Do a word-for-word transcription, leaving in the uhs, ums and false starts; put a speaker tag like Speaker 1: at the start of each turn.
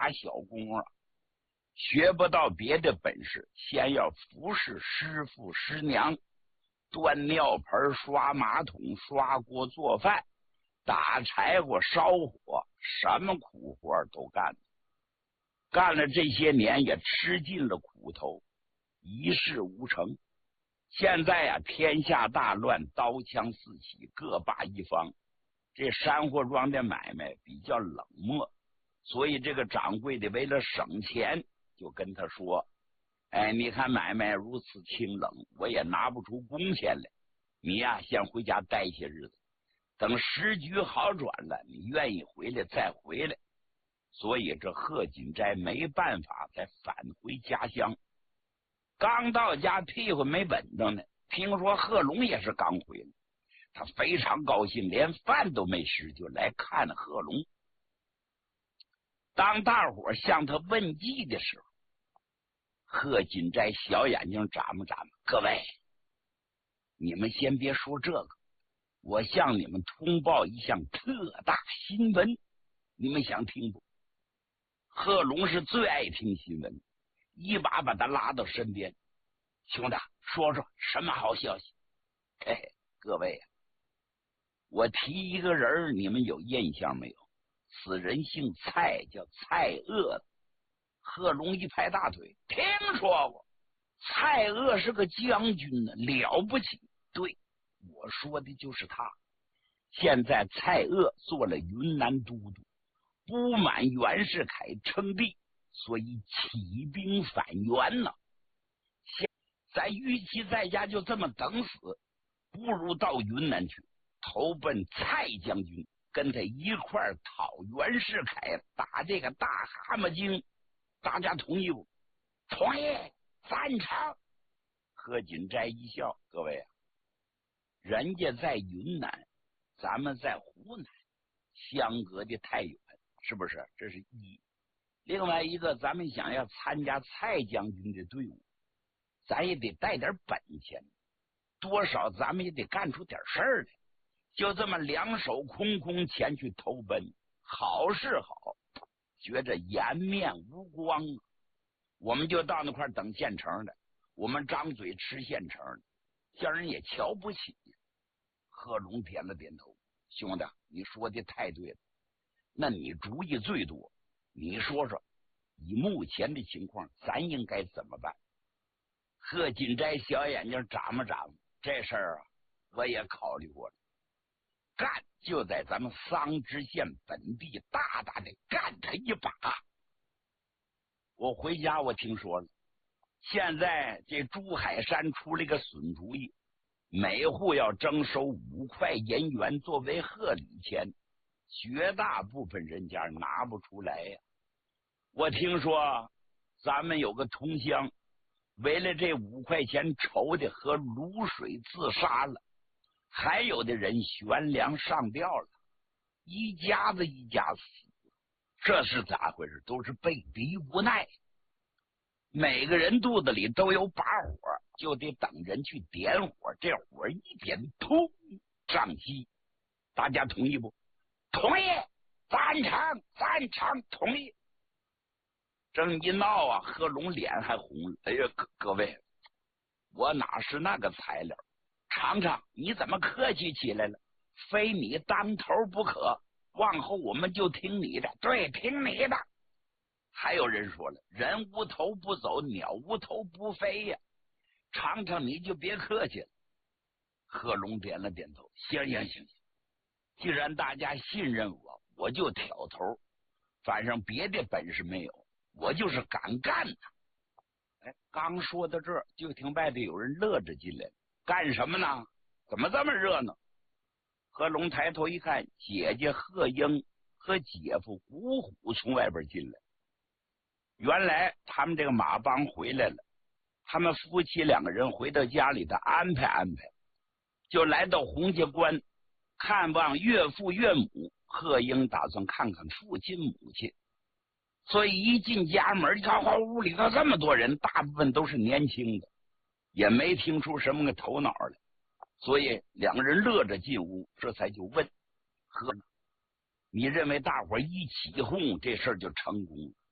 Speaker 1: 打小工啊，学不到别的本事，先要服侍师傅师娘，端尿盆、刷马桶、刷锅做饭、打柴火、烧火，什么苦活都干。干了这些年，也吃尽了苦头，一事无成。现在啊，天下大乱，刀枪四起，各霸一方。这山货庄的买卖比较冷漠，所以这个掌柜的为了省钱，就跟他说：“哎，你看买卖如此清冷，我也拿不出工钱来。你呀、啊，先回家待些日子，等时局好转了，你愿意回来再回来。”所以这贺锦斋没办法再返回家乡。刚到家，屁股没稳当呢。听说贺龙也是刚回来，他非常高兴，连饭都没吃，就来看贺龙。当大伙向他问计的时候，贺锦斋小眼睛眨巴眨巴：“各位，你们先别说这个，我向你们通报一项特大新闻，你们想听不？”贺龙是最爱听新闻，一把把他拉到身边：“兄弟，说说什么好消息？”嘿嘿，各位啊，我提一个人，你们有印象没有？此人姓蔡，叫蔡锷。贺龙一拍大腿：“听说过，蔡锷是个将军呢，了不起。对，我说的就是他。现在蔡锷做了云南都督，不满袁世凯称帝，所以起兵反袁呢。咱与其在家就这么等死，不如到云南去投奔蔡将军，跟他一块儿讨袁世凯，打这个大蛤蟆精。大家同意不？”“同意，赞成。”贺锦斋一笑：“各位啊，人家在云南，咱们在湖南，相隔的太远，是不是？这是一。另外一个，咱们想要参加蔡将军的队伍，咱也得带点本钱，多少咱们也得干出点事儿来。就这么两手空空前去投奔，好是好，觉着颜面无光啊。我们就到那块等现成的，我们张嘴吃现成的，叫人也瞧不起。”贺龙点了点头：“兄弟，你说的太对了，那你主意最多，你说说，以目前的情况，咱应该怎么办？”贺锦斋小眼睛眨巴眨巴：“这事儿啊，我也考虑过了，干就在咱们桑植县本地大大的干他一把。我回家我听说了，现在这珠海山出了一个损主意，每户要征收五块银元作为贺礼钱，绝大部分人家拿不出来呀。我听说咱们有个同乡，为了这五块钱愁的喝卤水自杀了，还有的人悬梁上吊了，一家子一家死，这是咋回事？都是被逼无奈，每个人肚子里都有把火，就得等人去点火，这火一点，突胀气。大家同意不？同意，赞成，赞成，同意。正一闹啊，贺龙脸还红了。哎呀，各各位，我哪是那个材料？尝尝，你怎么客气起来了？非你当头不可，往后我们就听你的。对，听你的。还有人说了，人无头不走，鸟无头不飞呀。尝尝你就别客气了。贺龙点了点头，行行行行，既然大家信任我，我就挑头，反正别的本事没有，我就是敢干的。哎，刚说到这儿，就听外头有人乐着进来，干什么呢？怎么这么热闹？贺龙抬头一看，姐姐贺英和姐夫古虎从外边进来。原来他们这个马帮回来了，他们夫妻两个人回到家里的安排安排，就来到洪家关看望岳父岳母。贺英打算看看父亲母亲，所以一进家门，看哇，屋里头这么多人，大部分都是年轻的，也没听出什么个头脑来，所以两个人乐着进屋，这才就问：贺，你认为大伙一起哄这事儿就成功了？